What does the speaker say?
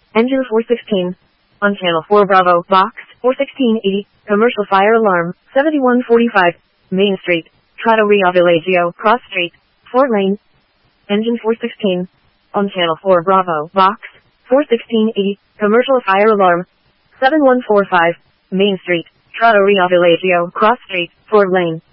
Engine 416. On channel 4 Bravo, box 41680, commercial fire alarm, 7145, Main Street, Trotto Rio Villaggio, Cross Street, 4 lane. Engine 416. On channel 4 Bravo, box 41680, commercial fire alarm, 7145, Main Street, Trotto Rio Villaggio, Cross Street, 4 lane.